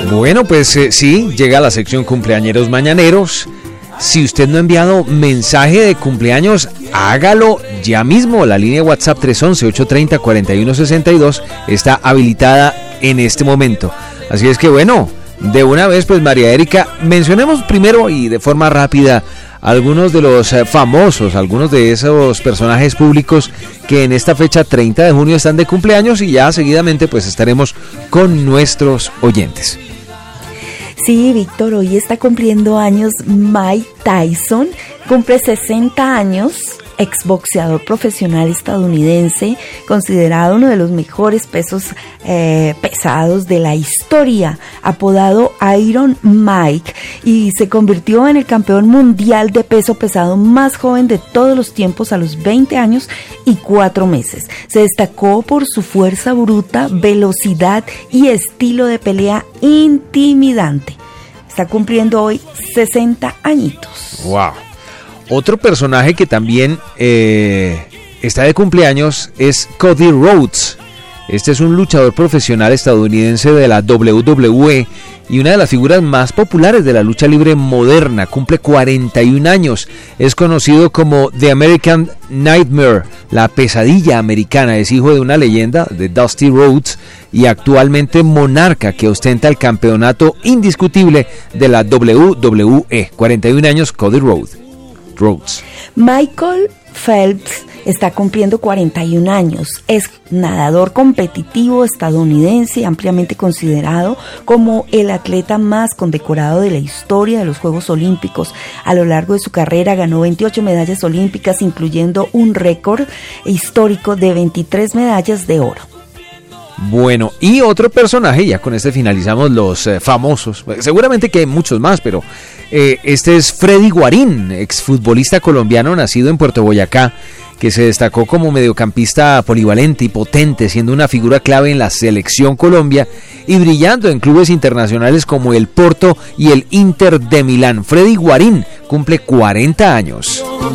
Bueno, pues sí, llega la sección cumpleañeros mañaneros. Si usted no ha enviado mensaje de cumpleaños, hágalo ya mismo. La línea WhatsApp 311-830-4162 está habilitada en este momento. Así es que bueno, de una vez pues María Erika, mencionemos primero y de forma rápida algunos de los famosos, algunos de esos personajes públicos que en esta fecha 30 de junio están de cumpleaños y ya seguidamente pues estaremos con nuestros oyentes. Sí, Víctor, hoy está cumpliendo años Mike Tyson, cumple 60 años, exboxeador profesional estadounidense, considerado uno de los mejores pesos pesados de la historia, apodado Iron Mike, y se convirtió en el campeón mundial de peso pesado más joven de todos los tiempos a los 20 años y 4 meses. Se destacó por su fuerza bruta, velocidad y estilo de pelea intimidante. Está cumpliendo hoy 60 añitos. ¡Wow! Otro personaje que también está de cumpleaños es Cody Rhodes. Este es un luchador profesional estadounidense de la WWE y una de las figuras más populares de la lucha libre moderna. Cumple 41 años. Es conocido como The American Nightmare, la pesadilla americana. Es hijo de una leyenda, de Dusty Rhodes, y actualmente monarca que ostenta el campeonato indiscutible de la WWE. 41 años, Cody Rhodes. Michael Phelps está cumpliendo 41 años. Es nadador competitivo estadounidense, ampliamente considerado como el atleta más condecorado de la historia de los Juegos Olímpicos. A lo largo de su carrera ganó 28 medallas olímpicas, incluyendo un récord histórico de 23 medallas de oro. Bueno, y otro personaje, ya con este finalizamos los famosos, seguramente que hay muchos más, pero este es Freddy Guarín, exfutbolista colombiano nacido en Puerto Boyacá, que se destacó como mediocampista polivalente y potente, siendo una figura clave en la selección Colombia y brillando en clubes internacionales como el Porto y el Inter de Milán. Freddy Guarín cumple 40 años.